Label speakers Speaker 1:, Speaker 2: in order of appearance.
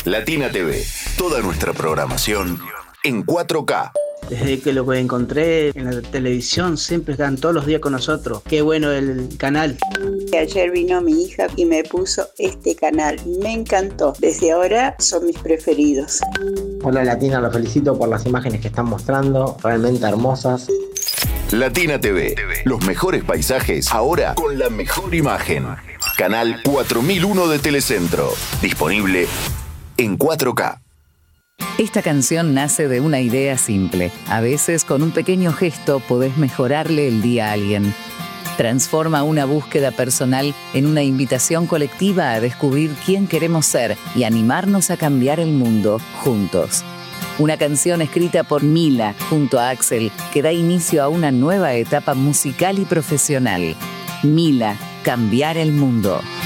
Speaker 1: Latina TV, toda nuestra programación en 4K.
Speaker 2: Desde que lo encontré en la televisión, siempre están todos los días con nosotros. Qué bueno el canal.
Speaker 3: Ayer vino mi hija y me puso este canal. Me encantó. Desde ahora son mis preferidos.
Speaker 4: Hola Latina, los felicito por las imágenes que están mostrando, realmente hermosas.
Speaker 1: Latina TV, los mejores paisajes, ahora con la mejor imagen. Canal 4001 de Telecentro, disponible en 4K.
Speaker 5: Esta canción nace de una idea simple. A veces, con un pequeño gesto, podés mejorarle el día a alguien. Transforma una búsqueda personal en una invitación colectiva a descubrir quién queremos ser y animarnos a cambiar el mundo juntos. Una canción escrita por Mila junto a Axel que da inicio a una nueva etapa musical y profesional. Mila, cambiar el mundo.